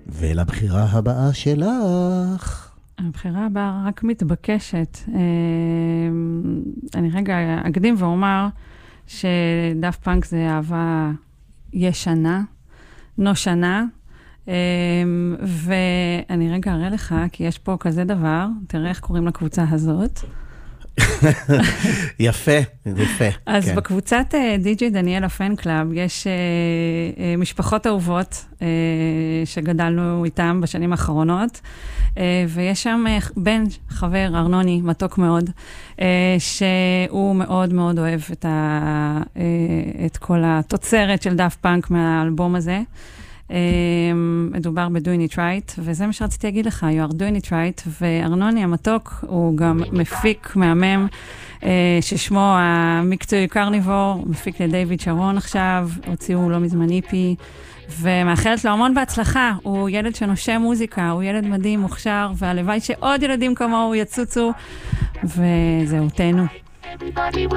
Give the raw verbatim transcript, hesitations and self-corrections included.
ולבחירה הבאה שלך. הבחירה הבאה רק מתבקשת. אני רגע אקדים ואומר שדאפט פאנק זה אהבה ישנה, נושנה, ואני רגע אראה לך, כי יש פה כזה דבר, תראה איך קוראים לקבוצה הזאת. יפה, יפה. אז כן. בקבוצת די-ג'יי דניאל הפן קלאב יש משפחות אהובות שגדלנו איתם בשנים האחרונות, ויש שם בן חבר ארנוני מתוק מאוד, שהוא מאוד מאוד אוהב את, ה, את כל התוצרת של דאפט פאנק מהאלבום הזה. מדובר ב-Doing It Right, וזה מה שרציתי להגיד לך, you are doing it right, וארנוני המתוק הוא גם מפיק מהמם, ששמו המקצועי קרניבור, מפיק לדייוויד שרון עכשיו, הוציאו לא מזמן איפי, ומאחלת לו המון בהצלחה, הוא ילד שנושא מוזיקה, הוא ילד מדהים, מוכשר, והלוואי שעוד ילדים כמוהו יצוצו, וזהו, תהנו. Everybody